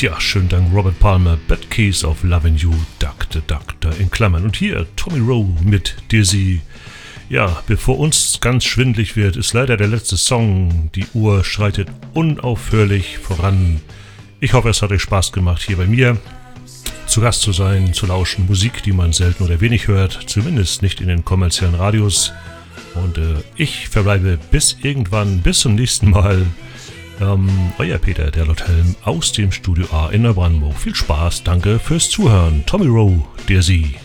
Tja, schönen Dank Robert Palmer, Bad Case of Lovin' You, Doctor in Klammern. Und hier Tommy Roe mit Dizzy. Ja, bevor uns ganz schwindlig wird, ist leider der letzte Song. Die Uhr schreitet unaufhörlich voran. Ich hoffe, es hat euch Spaß gemacht, hier bei mir zu Gast zu sein, zu lauschen. Musik, die man selten oder wenig hört, zumindest nicht in den kommerziellen Radios. Und ich verbleibe bis irgendwann, bis zum nächsten Mal. Euer Peter, der Lothelm aus dem Studio A in Neubrandenburg. Viel Spaß, danke fürs Zuhören. Tommy Roe, der Sie.